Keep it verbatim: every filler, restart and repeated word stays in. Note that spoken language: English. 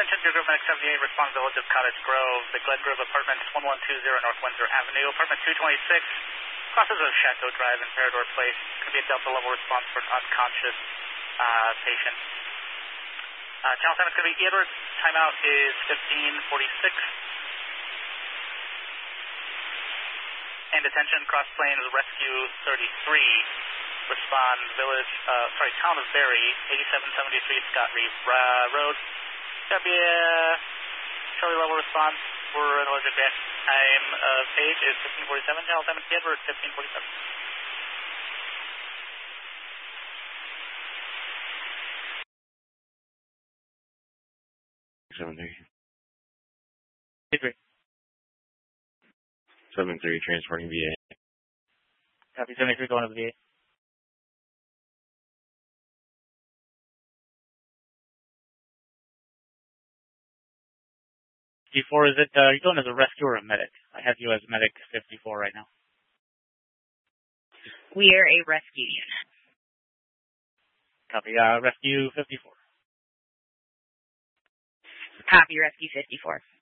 attention to Group Medic seventy-eight, respond Village of Cottage Grove, the Glen Grove Apartments, one one two zero North Windsor Avenue, Apartment two twenty-six, crosses of Chateau Drive and Parador Place. Could be a Delta level response for an unconscious uh, patient. Uh, channel time is going to be Edward. Timeout is fifteen forty-six. And attention, Cross Plains Rescue thirty-three. Respond Village, uh, sorry, Town of Berry, eighty-seven seventy-three Scott Reeve uh, Road. That'll be a Charlie level response for an alleged death. Time of page is fifteen forty-seven. Channel time is Edward, fifteen forty-seven. Seven three. Three. Seven three transporting V A. Copy seventy-three going to the V A. fifty-four, is it, uh, you're going as a rescue or a medic? I have you as medic fifty-four right now. We are a rescue unit. Copy, uh, rescue fifty-four. Copy, rescue fifty-four.